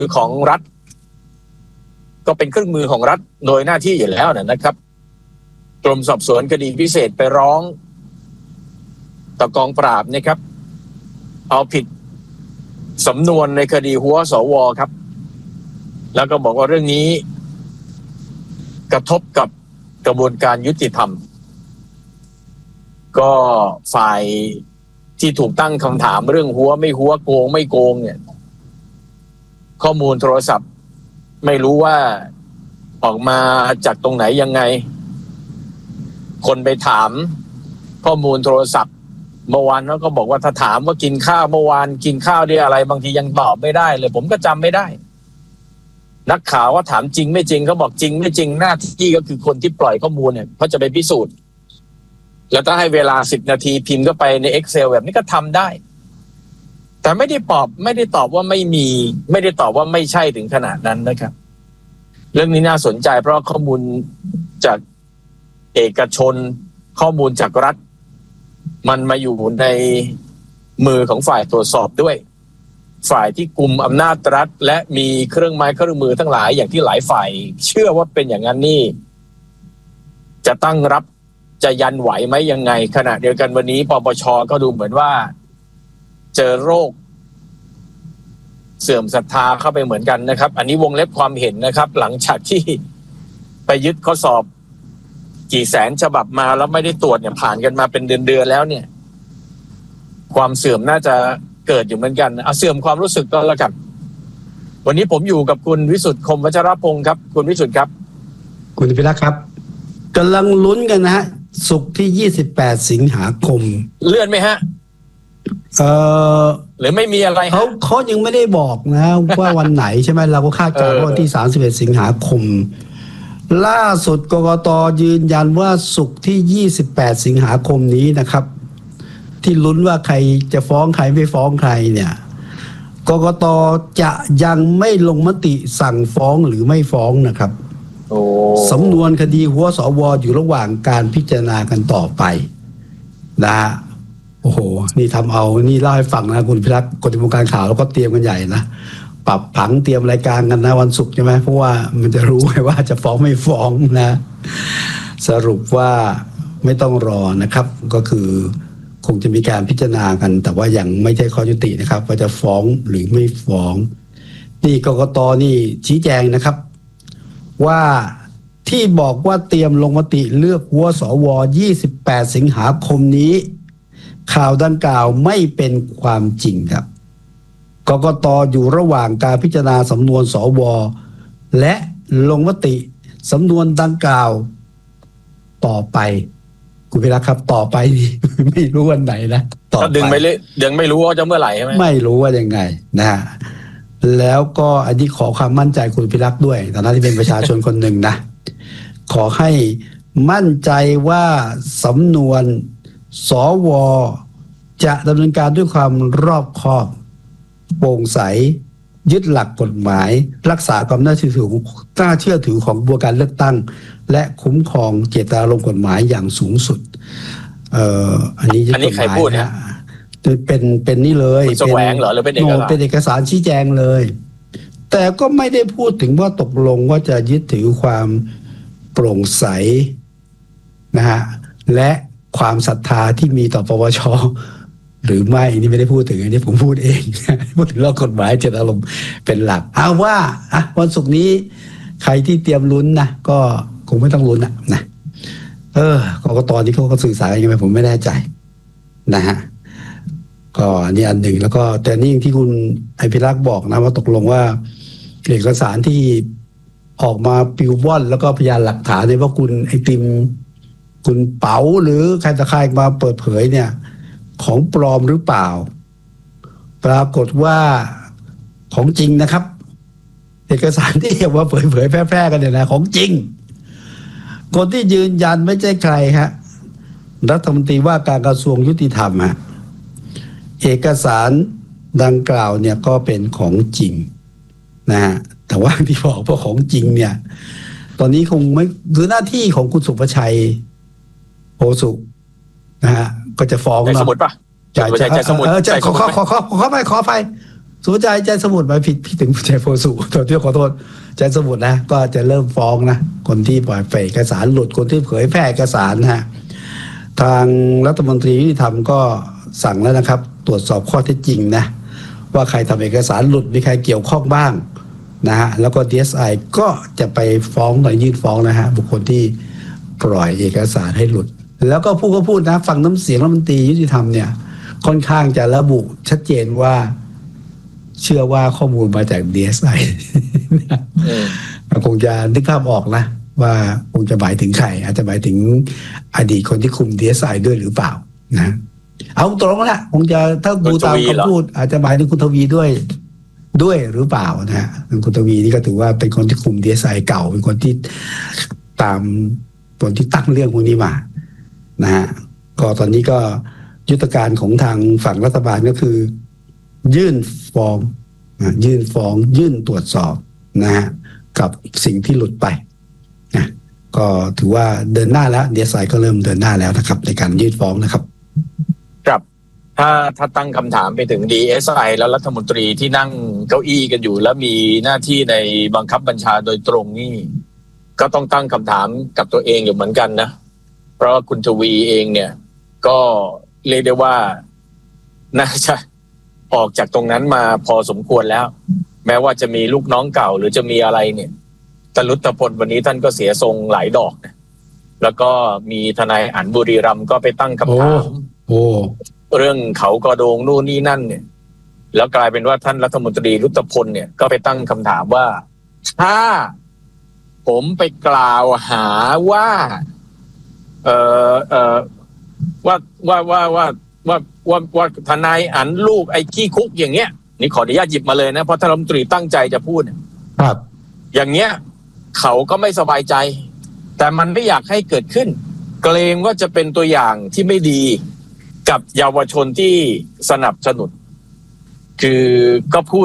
ของรัฐก็เป็นเครื่องมือของรัฐโดยหน้าที่อยู่แล้วนะครับกรมสอบสวนคดีพิเศษไปร้องต่อกองปราบนะครับเอาผิดสำนวนในคดีหัวสวครับแล้วก็บอกว่าเรื่องนี้กระทบกับกระบวนการยุติธรรมก็ฝ่ายที่ถูกตั้งคำถามเรื่องหัวไม่หัวโกงไม่โกงเนี่ยข้อมูลโทรศัพท์ไม่รู้ว่าออกมาจากตรงไหนยังไงคนไปถามข้อมูลโทรศัพท์เมื่อวานเขาก็บอกว่าถ้าถามว่ากินข้าวเมื่อวานกินข้าวได้อะไรบางทียังตอบไม่ได้เลยผมก็จำไม่ได้นักข่าวว่าถามจริงไม่จริงเขาบอกจริงไม่จริงหน้าที่ก็คือคนที่ปล่อยข้อมูลเนี่ยเขาจะไปพิสูจน์แล้วถ้าให้เวลา10 นาทีพิมพ์เข้าไปใน Excel แบบนี้ก็ทำได้แต่ไม่ได้ตอบว่าไม่มีไม่ได้ตอบว่าไม่ใช่ถึงขนาดนั้นนะครับเรื่องนี้น่าสนใจเพราะข้อมูลจากเอกชนข้อมูลจากรัฐมันมาอยู่ในมือของฝ่ายตรวจสอบด้วยฝ่ายที่กุมอำนาจรัฐและมีเครื่องไม้เครื่องมือทั้งหลายอย่างที่หลายฝ่ายเชื่อว่าเป็นอย่างนั้นนี่จะตั้งรับจะยันไหวไหมยังไงขณะเดียวกันวันนี้ปปช.ก็ดูเหมือนว่าเจอโรคเสื่อมศรัทธาเข้าไปเหมือนกันนะครับอันนี้วงเล็บความเห็นนะครับหลังจากที่ไปยึดข้อสอบกี่แสนฉบับมาแล้วไม่ได้ตรวจเนี่ยผ่านกันมาเป็นเดือนแล้วเนี่ยความเสื่อมน่าจะเกิดอยู่เหมือนกันเอาเสื่อมความรู้สึกก็แล้วกันวันนี้ผมอยู่กับคุณวิสุทธิ์คมวัชรพงศ์ครับคุณวิสุทธิ์ครับคุณพิรักษ์ครับกำลังลุ้นกันนะฮะศุกร์ที่28 สิงหาคมเลื่อนไหมฮะหรือไม่มีอะไรเขายังไม่ได้บอกนะว่าวันไหนใช่ไหมเราก็คาดการณ์ว่าวันที่31 สิงหาคมล่าสุดกกต.ยืนยันว่าศุกร์ที่28 สิงหาคมนี้นะครับที่ลุ้นว่าใครจะฟ้องใครไม่ฟ้องใครเนี่ยกกต.จะยังไม่ลงมติสั่งฟ้องหรือไม่ฟ้องนะครับสำนวนคดีหัวสว.อยู่ระหว่างการพิจารณากันต่อไปนะโอ้โหนี่ทำเอานี่เล่าให้ฟังนะคุณพิรักษ์คนในวงการข่าวแล้วก็เตรียมกันใหญ่นะปรับผังเตรียมรายการกันนะวันศุกร์ใช่ไหมเพราะว่ามันจะรู้ไงว่าจะฟ้องไม่ฟ้องนะสรุปว่าไม่ต้องรอนะครับก็คือคงจะมีการพิจารณากันแต่ว่ายังไม่ใช่ข้อยุตินะครับว่าจะฟ้องหรือไม่ฟ้องนี่กกต.นี่ชี้แจงนะครับว่าที่บอกว่าเตรียมลงมติเลือกหัวสว28 สิงหาคมนี้ข่าวดังกล่าวไม่เป็นความจริงครับกกต.อยู่ระหว่างการพิจารณาสำนวนสว.และลงมติสำนวนดังกล่าวต่อไปคุณพิรักษ์ครับต่อไปนี่ไม่รู้วันไหนนะต่อไปดึงไปเลยยังไม่รู้ว่าจะเมื่อไหร่ใช่ไหมไม่รู้ว่ายังไงนะฮะแล้วก็อันนี้ขอความมั่นใจคุณพิรักษ์ด้วยฐานะที่เป็นประชาชนคนหนึ่งนะขอให้มั่นใจว่าสำนวนสว.จะดำเนินการด้วยความรอบคอบโปร่งใสยึดหลักกฎหมายรักษาความน่าเชื่อถือของกระบวนการเลือกตั้งและคุ้มครองเจตนารมณ์กฎหมายอย่างสูงสุดอันนี้ใครพูดนะเป็นนี่เลยแสวงเหรอหรือเป็นเอกสารชี้แจงเลยแต่ก็ไม่ได้พูดถึงว่าตกลงว่าจะยึดถือความโปร่งใสนะฮะและความศรัทธาที่มีต่อปปช.หรือไม่นี่ไม่ได้พูดถึงอันนี้ผมพูดเองพูดถึงเรื่องกฎหมายเจตนารมณ์เป็นหลักเอาว่าวันศุกร์นี้ใครที่เตรียมลุ้นนะก็คงไม่ต้องลุ้นนะกกต.นี่เขาก็สื่อสารยังไงผมไม่แน่ใจนะฮะก็นี่อันหนึ่งแล้วก็แต่นี่ที่คุณไอภิรักษ์บอกนะว่าตกลงว่าเอกสารที่ออกมาปิวว่อนแล้วก็พยานหลักฐานในว่าคุณไอติมคุณเป๋าหรือใครตะใครมาเปิดเผยเนี่ยของปลอมหรือเปล่าปรากฏว่าของจริงนะครับเอกสารที่ออกมาเผยแพร่กันเนี่ยนะของจริงคนที่ยืนยันไม่ใช่ใครฮะรัฐมนตรีว่าการกระทรวงยุติธรรมฮะเอกสารดังกล่าวเนี่ยก็เป็นของจริงนะฮะแต่ว่าที่บอกว่าของจริงเนี่ยตอนนี้คงไม่คือหน้าที่ของคุณสุภชัยโพสุนะฮะก็จะฟ้องสมุดป่ะใจสมุดขอไปสุภาชัยใจสมุทรไปผิดพี่ถึงใจโพสุตัวที่ขอโทษใจสมุทรนะก็จะเริ่มฟ้องนะคนที่ปล่อยเผยเอกสารหลุดคนที่เผยแพร่เอกสารนะฮะทางรัฐมนตรียุติธรรมก็สั่งแล้วนะครับตรวจสอบข้อเท็จจริงนะว่าใครทำเอกสารหลุดมีใครเกี่ยวข้องบ้างนะฮะแล้วก็ DSI ก็จะไปฟ้องหรือยื่นฟ้องนะฮะบุคคลที่ปล่อยเอกสารให้หลุดแล้วก็พูดนะฟังน้ำเสียงรัฐมนตรียุติธรรมเนี่ยค่อนข้างจะระบุชัดเจนว่าเชื่อว่าข้อมูลมาจาก DSI คงจะนึกภาพออกนะว่าคงจะหมายถึงใครอาจจะหมายถึงอดีตคนที่คุม DSI ด้วยหรือเปล่านะเอาตรงละคงจะถ้าดูตามคำพูดอาจจะหมายถึงคุณทวีด้วยหรือเปล่านะฮะคุณทวีนี่ก็ถือว่าเป็นคนที่คุม DSI เก่าเป็นคนที่ตามคนที่ตั้งเรื่องพวกนี้มานะฮะก็ตอนนี้ก็ยุทธการของทางฝั่งรัฐบาลก็คือยื่นฟ้องยื่นตรวจสอบนะฮะกับสิ่งที่หลุดไปนะก็ถือว่าเดินหน้าแล้ว DSI ก็เริ่มเดินหน้าแล้วนะครับในการยื่นฟ้องนะครับครับถ้าตั้งคำถามไปถึง DSI แล้วรัฐมนตรีที่นั่งเก้าอี้กันอยู่แล้วมีหน้าที่ในบังคับบัญชาโดยตรงนี่ก็ต้องตั้งคำถามกับตัวเองอยู่เหมือนกันนะเพราะคุณทวีเองเนี่ยก็เรียกได้ว่าน่าจะออกจากตรงนั้นมาพอสมควรแล้วแม้ว่าจะมีลูกน้องเก่าหรือจะมีอะไรเนี่ยตลุตพลวันนี้ท่านก็เสียทรงหลายดอกนะแล้วก็มีทนายอั๋นบุรีรัมย์ก็ไปตั้งคำถามเรื่องเขากระโดงนู่นนี่นั่นเนี่ยแล้วกลายเป็นว่าท่านรัฐมนตรีลุตพลเนี่ยก็ไปตั้งคำถามว่าถ้าผมไปกล่าวหาว่าว่าทนายอั๋นลูกไอ้ขี้คุกอย่างเงี้ยนี่ขออนุญาตหยิบมาเลยนะเพราะท่านรัฐมนตรีตั้งใจจะพูดครับอย่างเงี้ยเขาก็ไม่สบายใจแต่มันไม่อยากให้เกิดขึ้นเกรงว่าจะเป็นตัวอย่างที่ไม่ดีกับเยาวชนที่สนับสนุนคือก็พูด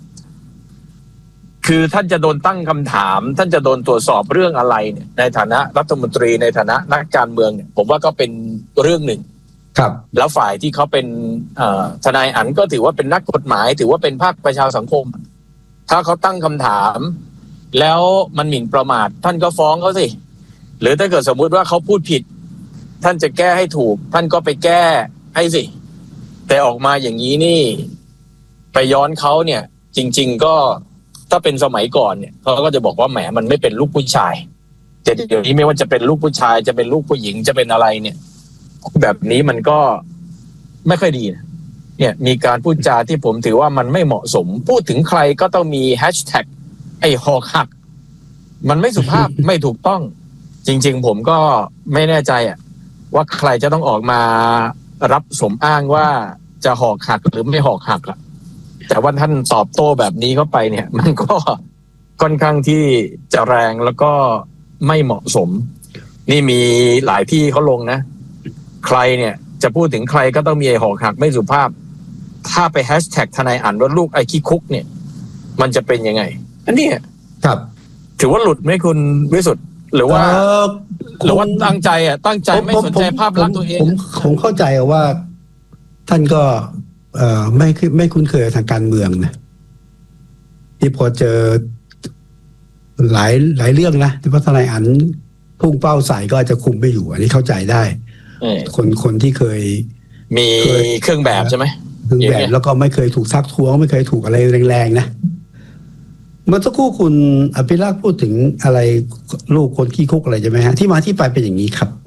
คือท่านจะโดนตั้งคำถามท่านจะโดนตรวจสอบเรื่องอะไรเนี่ยในฐานะรัฐมนตรีในฐานะนักการเมืองเนี่ยผมว่าก็เป็นเรื่องหนึ่งครับแล้วฝ่ายที่เขาเป็นทนายอั๋นก็ถือว่าเป็นนักกฎหมายถือว่าเป็นภาคประชาสังคมถ้าเขาตั้งคำถามแล้วมันหมิ่นประมาทท่านก็ฟ้องเขาสิหรือถ้าเกิดสมมุติว่าเขาพูดผิดท่านจะแก้ให้ถูกท่านก็ไปแก้ให้สิแต่ออกมาอย่างนี้นี่ไปย้อนเขาเนี่ยจริงๆก็ถ้าเป็นสมัยก่อนเนี่ยเขาก็จะบอกว่าแหมมันไม่เป็นลูกผู้ชายแต่เดี๋ยวนี้ไม่ว่าจะเป็นลูกผู้ชายจะเป็นลูกผู้หญิงจะเป็นอะไรเนี่ยแบบนี้มันก็ไม่ค่อยดีนะเนี่ยมีการพูดจาที่ผมถือว่ามันไม่เหมาะสมพูดถึงใครก็ต้องมีแฮชแท็กไอ้หอกหักมันไม่สุภาพ ไม่ถูกต้องจริงๆผมก็ไม่แน่ใจว่าใครจะต้องออกมารับสมอ้างว่าจะหอกหักหรือไม่หอกหักอะแต่ว่าท่านตอบโต้แบบนี้เข้าไปเนี่ยมันก็ค่อนข้างที่จะแรงแล้วก็ไม่เหมาะสมนี่มีหลายที่เขาลงนะใครเนี่ยจะพูดถึงใครก็ต้องมีไอ้หอกหักไม่สุภาพถ้าไปแฮชแท็กทนายอั๋นว่าลูกไอ้ขี้คุกเนี่ยมันจะเป็นยังไงอันนี้ครับถือว่าหลุดไหมคุณวิสุทธิ์หรือว่าตั้งใจไม่สนใจภาพลักษณ์ตัวเองผมเข้าใจว่าท่านก็ไม่คุ้นเคยทางการเมืองนะที่พอเจอหลายเรื่องนะที่พระทนายอั๋นพุ่งเป้าใส่ก็อาจจะคุมไม่อยู่อันนี้เข้าใจได้คนที่เคยมีเครื่องแบบใช่ไหมเครื่องแบบแล้วก็ไม่เคยถูกซักท้วงไม่เคยถูกอะไรแรงๆนะเมื่อสักครู่คุณอภิรักษ์พูดถึงอะไรลูกคนขี้คุกอะไรใช่ไหมฮะที่มาที่ไปเป็นอย่างนี้ครับ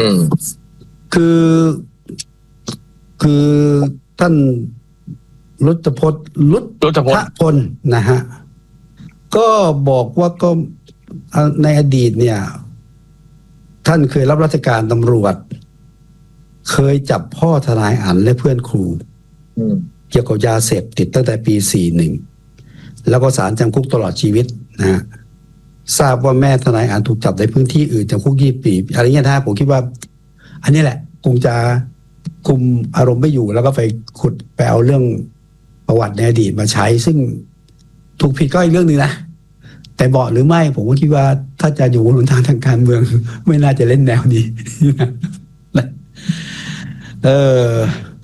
คือท่านรุตพลนะฮะก็บอกว่าก็ในอดีตเนี่ยท่านเคยรับราชการตำรวจเคยจับพ่อทนายอั๋นและเพื่อนครูเกี่ยวกับยาเสพติดตั้งแต่ปี41แล้วก็ศาลจำคุกตลอดชีวิตนะฮะทราบว่าแม่ทนายอั๋นถูกจับในพื้นที่อื่นจำคุก20 ปีอะไรเงี้ยนะผมคิดว่าอันนี้แหละคงจะคุมอารมณ์ไม่อยู่แล้วก็ไปขุดไปเอาเรื่องประวัติในอดีตมาใช้ซึ่งถูกผิดก็อีกเรื่องนึงนะแต่เหมาะหรือไม่ผมก็คิดว่าถ้าจะอยู่บนทางการเมืองไม่น่าจะเล่นแนวนี้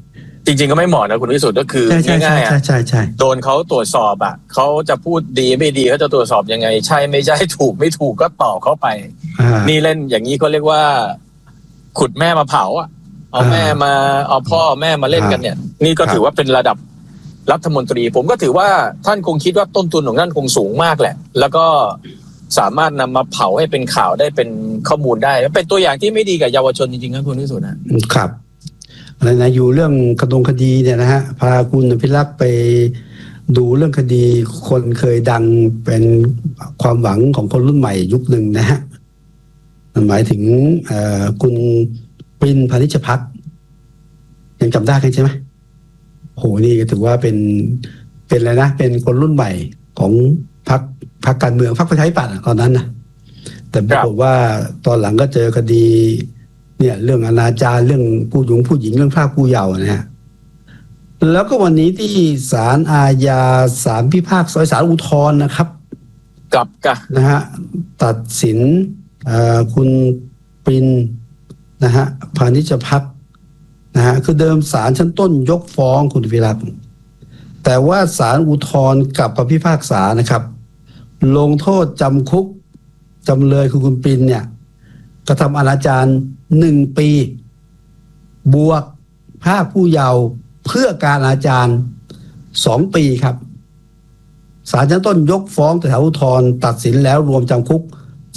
จริงๆก็ไม่เหมาะนะคุณวิสุทธ์ก็คือง่ายๆโดนเขาตรวจสอบอ่ะเขาจะพูดดีไม่ดีเขาจะตรวจสอบยังไงใช่ไม่ใช่ถูกไม่ถูกก็ตอบเข้าไปนี่เล่นอย่างนี้เขาเรียกว่าขุดแม่มาเผาอ่ะเอาแม่มาเอาพ่อแม่มาเล่นกันเนี่ยนี่ก็ถือว่าเป็นระดับรัฐมนตรีผมก็ถือว่าท่านคงคิดว่าต้นทุนของท่านคงสูงมากแหละแล้วก็สามารถนำมาเผาให้เป็นข่าวได้เป็นข้อมูลได้เป็นตัวอย่างที่ไม่ดีกับเยาวชนจริงๆครับคุณวิสุทธ์นะครับอะไรนะอยู่เรื่องคดีเนี่ยนะฮะพาคุณพิรักษ์ไปดูเรื่องคดีคนเคยดังเป็นความหวังของคนรุ่นใหม่ยุคหนึ่งนะฮะมันหมายถึงคุณปริน พานิชภักดิ์ยังจำได้กันใช่ไหมโหนี่ก็ถือว่าเป็นอะไรนะเป็นคนรุ่นใหม่ของพรรคการเมืองพรรคประชาธิปัตย์ตอนนั้นนะแต่ปรากฏว่าตอนหลังก็เจอคดีเนี่ยเรื่องอนาจารเรื่องผู้หญิงเรื่องพรากผู้เยาว์นะฮะแล้วก็วันนี้ที่ศาลอาญาศาลพิพากษาศาลอุทธรณ์นะครับกับนะฮะตัดสินคุณปรินนะฮะพานิชภักดิ์นะฮะคือเดิมศาลชั้นต้นยกฟ้องคุณพิรักษ์แต่ว่าศาลอุทธรณ์กลับพิพากษานะครับลงโทษจำคุกจำเลยคือคุณปรินเนี่ยกระทำอนาจาร1 ปีบวกพรากผู้เยาว์เพื่อการอนาจาร2 ปีครับศาลชั้นต้นยกฟ้องแต่ศาลอุทธรณ์ตัดสินแล้วรวมจำคุก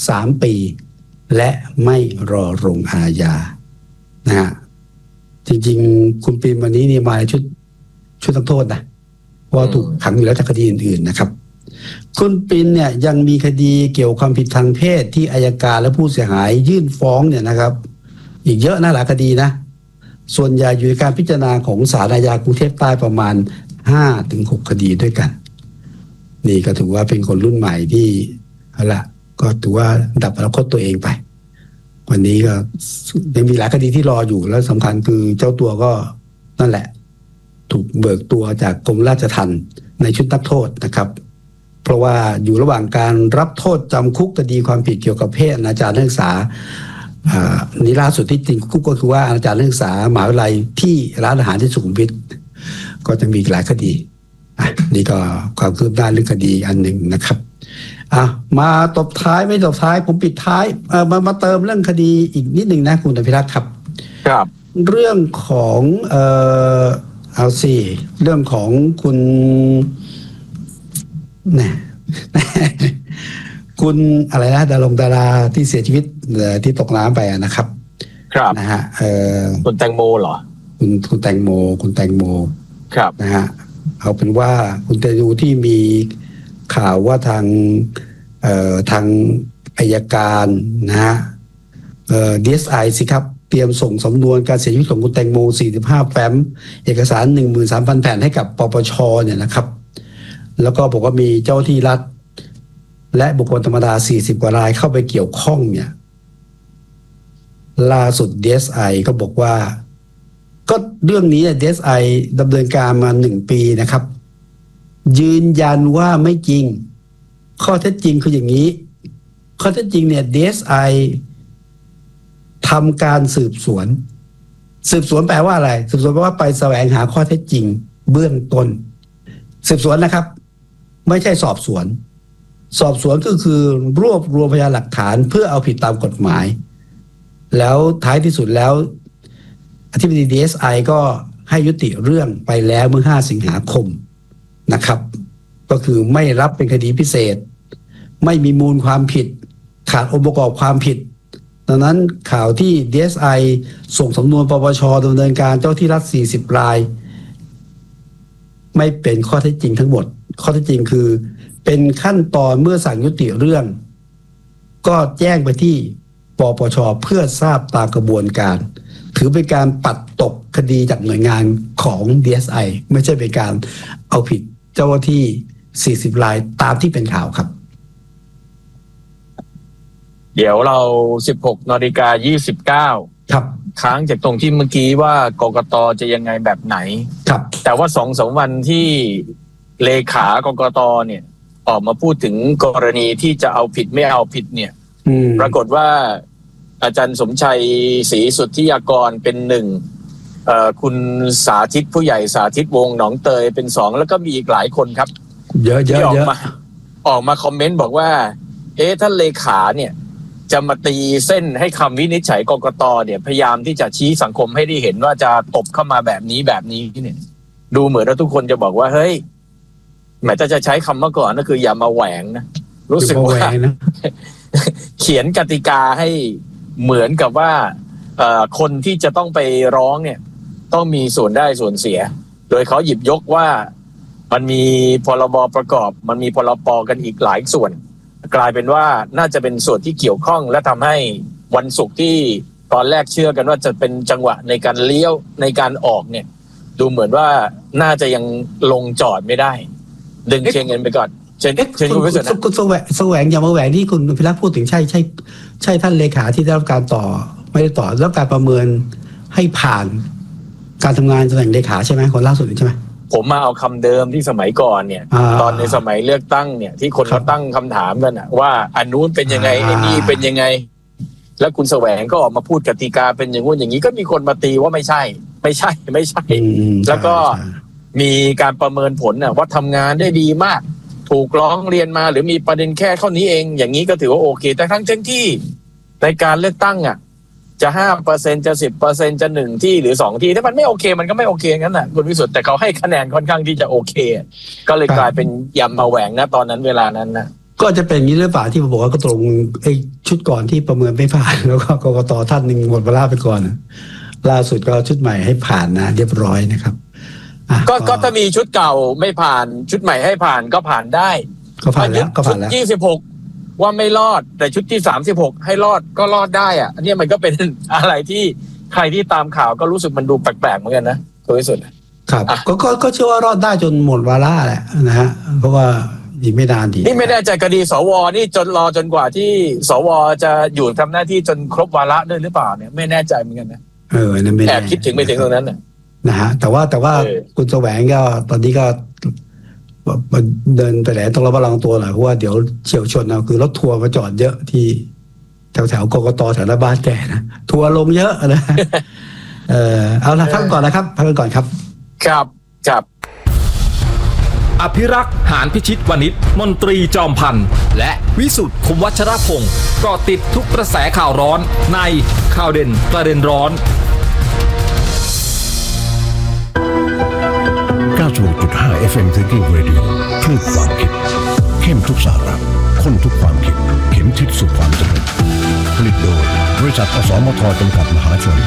3 ปีและไม่รอลงอาญานะฮะจริงๆคุณปรินวันนี้นี่มาชุดนักโทษนะเพราะถูกขังอยู่แล้วจากคดีอื่นๆนะครับคุณปรินเนี่ยยังมีคดีเกี่ยวกับความผิดทางเพศที่อัยการและผู้เสียหายยื่นฟ้องเนี่ยนะครับอีกเยอะนะหลายคดีนะส่วนใหญ่อยู่ในการพิจารณาของศาลอาญากรุงเทพใต้ประมาณ 5-6 คดีด้วยกันนี่ก็ถือว่าเป็นคนรุ่นใหม่ที่เอาละก็ถือว่าดับอนาคตตัวเองไปวันนี้ก็ยังมีหลายคดีที่รออยู่แล้วสำคัญคือเจ้าตัวก็นั่นแหละถูกเบิกตัวจากกรมราชทัณฑ์ในชุดนักโทษนะครับเพราะว่าอยู่ระหว่างการรับโทษจำคุกคดีความผิดเกี่ยวกับเพศอนาจารนักศึกษานี่ล่าสุดที่จริงคุกก็คือว่าอนาจารนักศึกษามหาวิทยาลัยที่ร้านอาหารที่สุขุมวิทก็จะมีหลายคดีนี่ก็ความคืบหน้าเรื่องคดีอันหนึ่งนะครับมาตบท้ายไม่ตบท้ายผมปิดท้ายมาเติมเรื่องคดีอีกนิดหนึ่งนะคุณอภิรักษ์ครับครับเรื่องของเอาสิเรื่องของคุณเนี่ยคุณอะไรนะดาราที่เสียชีวิตที่ตกน้ำไปนะครับครับนะฮะคุณแตงโมเหรอคุณแตงโมครับนะฮะเอาเป็นว่าคุณแตงโมที่มีข่าวว่าทางอัยการนะฮะDSI สิครับเตรียมส่งสำนวนการเสียชีวิตของคุณแตงโม45 แฟ้มเอกสาร 13,000 แผ่นให้กับปปชเนี่ยนะครับแล้วก็บอกว่ามีเจ้าที่รัฐและบุคคลธรรมดา40 กว่ารายเข้าไปเกี่ยวข้องเนี่ยล่าสุด DSI ก็บอกว่าก็เรื่องนี้ DSI ดำเนินการมา1 ปีนะครับยืนยันว่าไม่จริงข้อเท็จจริงคืออย่างนี้ข้อเท็จจริงเนี่ย DSI ทำการสืบสวนแปลว่าอะไรสืบสวนแปลว่าไปแสวงหาข้อเท็จจริงเบื้องต้นสืบสวนนะครับไม่ใช่สอบสวนก็คือรวบรวมพยานหลักฐานเพื่อเอาผิดตามกฎหมายแล้วท้ายที่สุดแล้วอธิบดี DSI ก็ให้ยุติเรื่องไปแล้วเมื่อ5 สิงหาคมนะครับก็คือไม่รับเป็นคดีพิเศษไม่มีมูลความผิดขาดองค์ประกอบความผิดดังนั้นข่าวที่ DSI ส่งสำนวนปปชดำเนินการเจ้าที่รัฐ40 รายไม่เป็นข้อเท็จจริงทั้งหมดข้อเท็จจริงคือเป็นขั้นตอนเมื่อสั่งยุติเรื่องก็แจ้งไปที่ปปชเพื่อทราบตามกระบวนการถือเป็นการปัดตกคดีจากหน่วยงานของ DSI ไม่ใช่เป็นการเอาผิดเจ้าหน้าที่40 รายตามที่เป็นข่าวครับเดี๋ยวเรา 16:29 ครับค้างจากตรงที่เมื่อกี้ว่ากกต.จะยังไงแบบไหนครับแต่ว่า 2-3 วันที่เลขากกต.เนี่ยออกมาพูดถึงกรณีที่จะเอาผิดไม่เอาผิดเนี่ยปรากฏว่าอาจารย์สมชัยศรีสุทธิยากรเป็นหนึ่งคุณสาธิตผู้ใหญ่สาธิตวงศ์หนองเตยเป็น2แล้วก็มีอีกหลายคนครับเยอะที่ออกมาคอมเมนต์บอกว่าท่านเลขาเนี่ยจะมาตีเส้นให้คำวินิจฉัยกกตเนี่ยพยายามที่จะชี้สังคมให้ได้เห็นว่าจะตบเข้ามาแบบนี้เนี่ยดูเหมือนว่าทุกคนจะบอกว่าเฮ้ยแม้จะใช้คำเมื่อก่อนก็คืออย่ามาแหวงนะรู้สึกว่าเขียนกติกาให้เหมือนกับว่าคนที่จะต้องไปร้องเนี่ยต้องมีส่วนได้ส่วนเสียโดยเขาหยิบยกว่ามันมีพรบประกอบมันมีพรปกันอีกหลายส่วนกลายเป็นว่าน่าจะเป็นส่วนที่เกี่ยวข้องและทำให้วันศุกร์ที่ตอนแรกเชื่อกันว่าจะเป็นจังหวะในการเลี้ยวในการออกเนี่ยดูเหมือนว่าน่าจะยังลงจอดไม่ได้ดึงเชียงเงินไปก่อนเชิญคุณพิสุทธิ์นะคุณแสวงอย่ามาแหวงที่คุณพิรักษ์พูดถึงใช่ท่านเลขาที่ได้รับการต่อไม่ได้ต่อแล้วการประเมินให้ผ่านการทำงานตำแหน่งเลขาใช่ไหมคนล่าสุดใช่ไหมผมมาเอาคำเดิมที่สมัยก่อนเนี่ยตอนในสมัยเลือกตั้งเนี่ยที่คนเขาตั้งคำถามกันนะว่าอันนู้นเป็นยังไงไอ้นี่เป็นยังไงแล้วคุณแสวงก็ออกมาพูดกติกาเป็นอย่างงู้นอย่างนี้ก็มีคนมาตีว่าไม่ใช่แล้วก็มีการประเมินผลนะว่าทำงานได้ดีมากถูกร้องเรียนมาหรือมีประเด็นแค่เท่านี้เองอย่างนี้ก็ถือว่าโอเคแต่ทั้งที่ในการเลือกตั้งอ่ะจะ 5% จะ 10% จะ1ที่หรือ2ที่ถ้ามันไม่โอเคมันก็ไม่โอเคงั้นน่ะคุณวิสุทธิ์แต่เขาให้คะแนนค่อนข้างที่จะโอเคก็เลยกลายเป็นยำมาแหวงนะตอนนั้นเวลานั้นนะก็จะเป็นอย่างนี้หรือเปล่าที่ผมบอกว่าก็ตรงไอ้ชุดก่อนที่ประเมินไม่ผ่านแล้วก็กกต.ท่านนึงหมดเวลาไปก่อนล่าสุดก็ชุดใหม่ให้ผ่านนะเรียบร้อยนะครับก็ถ้ามีชุดเก่าไม่ผ่านชุดใหม่ให้ผ่านก็ผ่านได้ก็ผ่านแล้วชุด26ว่าไม่รอดแต่ชุดที่36ให้รอดก็รอดได้อันนี้มันก็เป็นอะไรที่ใครที่ตามข่าวก็รู้สึกมันดูแปลกๆเหมือนกันนะโดยสุดครับก็เชื่อว่ารอดได้จนหมดวาระแหละนะฮะเพราะว่าอีกไม่นานทีนี่ไม่แน่ใจคดีสวนี่จนกว่าที่สวจะอยู่ทำหน้าที่จนครบวาระด้วยหรือเปล่าเนี่ยไม่แน่ใจเหมือนกันนะนั่นไม่แอบคิดถึงไปถึงตรงนั้นนะฮะแต่ว่าคุณแสวงก็ตอนนี้ก็เดินไปไหนต้องระมัดระวังตัวหน่อยเพราะว่าเดี๋ยวเฉี่ยวชนเอาคือรถทัวร์มาจอดเยอะที่แถวกกต.แถวหน้าบ้านแกนะทัวร์ลงเยอะนะเอาละพักก่อนนะครับพักก่อนครับครับอภิรักษ์หานพิชิตวณิชมนตรีจอมพันธ์และวิสุทธิ์คมวัชรพงศ์ก็ติดทุกกระแสข่าวร้อนในข่าวเด่นประเด็นร้อน 96.5 FM Thinking Radio คลื่นความคิดเข้มทุกสาระข้นทุกความคิดเข็มทิศสู่ความสำเร็จผลิตโดยบริษัทอสมทจำกัดมหาชน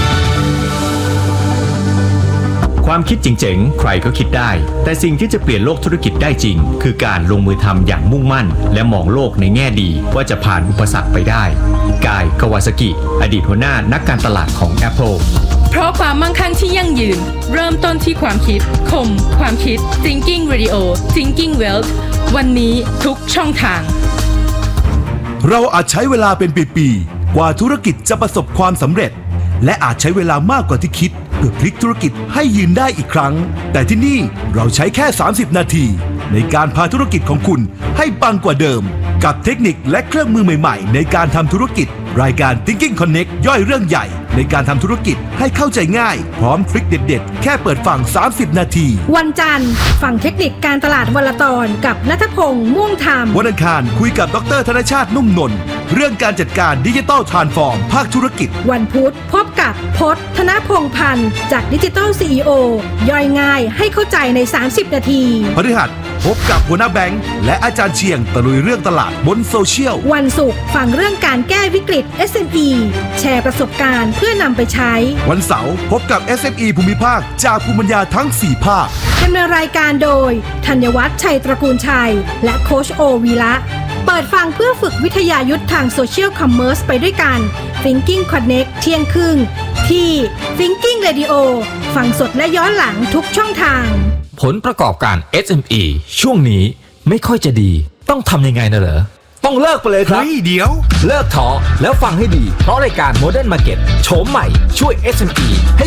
ความคิดเจ๋งๆใครก็คิดได้แต่สิ่งที่จะเปลี่ยนโลกธุรกิจได้จริงคือการลงมือทำอย่างมุ่งมั่นและมองโลกในแง่ดีว่าจะผ่านอุปสรรคไปได้กาย คาวาซากิอดีตหัวหน้านักการตลาดของ Apple เพราะความมั่งคั่งที่ยั่งยืนเริ่มต้นที่ความคิดคมความคิด Thinking Radio Thinking Wealth วันนี้ทุกช่องทางเราอาจใช้เวลาเป็นปีๆกว่าธุรกิจจะประสบความสำเร็จและอาจใช้เวลามากกว่าที่คิดเพื่อพลิกธุรกิจให้ยืนได้อีกครั้งแต่ที่นี่เราใช้แค่30นาทีในการพาธุรกิจของคุณให้ปังกว่าเดิมกับเทคนิคและเครื่องมือใหม่ๆในการทำธุรกิจรายการ Thinking Connect ย่อยเรื่องใหญ่ในการทำธุรกิจให้เข้าใจง่ายพร้อมทริคเด็ดๆแค่เปิดฟัง30นาทีวันจันทร์ฟังเทคนิคการตลาดวันละตอนกับณัฐพงษ์ม่วงธรรมวันอังคารคุยกับดร.ธนชาตินุ่มนนท์เรื่องการจัดการดิจิทัลทรานส์ฟอร์มภาคธุรกิจวันพุธพบกับพจน์ ธนพงษ์พันธ์จากดิจิทัล CEO ย่อยง่ายให้เข้าใจใน30นาทีพฤหัสพบกับหัวหน้าแบงค์และอาจารย์เชียงตะลุยเรื่องตลาดบนโซเชียลวันศุกร์ฟังเรื่องการแก้วิกฤต SME แชร์ประสบการณ์เพื่อนำไปใช้วันเสาร์พบกับ SME ภูมิภาคจากภูมิปัญญาทั้ง4ภาคดำเนินรายการโดยธัญวัฒน์ชัยตระกูลชัยและโค้ชโอวีระเปิดฟังเพื่อฝึกวิทยายุทธทางโซเชียลคอมเมอร์สไปด้วยกัน Thinking Connect เที่ยงครึ่งที่ Thinking Radio ฟังสดและย้อนหลังทุกช่องทางผลประกอบการ SME ช่วงนี้ไม่ค่อยจะดีต้องทำยังไงนะเหรอต้องเลิกไปเลยครับเดี๋ยวเลิกท้อแล้วฟังให้ดีเพราะรายการ Modern Market โฉมใหม่ช่วย SME ให้